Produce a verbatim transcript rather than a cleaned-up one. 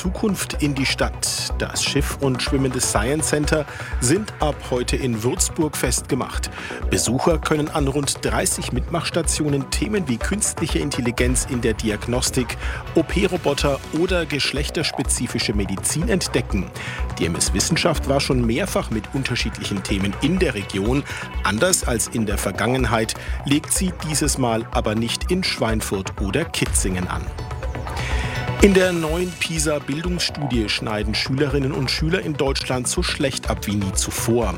Zukunft in die Stadt. Das Schiff- und schwimmendes Science Center sind ab heute in Würzburg festgemacht. Besucher können an rund dreißig Mitmachstationen Themen wie künstliche Intelligenz in der Diagnostik, O P-Roboter oder geschlechterspezifische Medizin entdecken. Die M S Wissenschaft war schon mehrfach mit unterschiedlichen Themen in der Region. Anders als in der Vergangenheit legt sie dieses Mal aber nicht in Schweinfurt oder Kitzingen an. In der neuen PISA-Bildungsstudie schneiden Schülerinnen und Schüler in Deutschland so schlecht ab wie nie zuvor.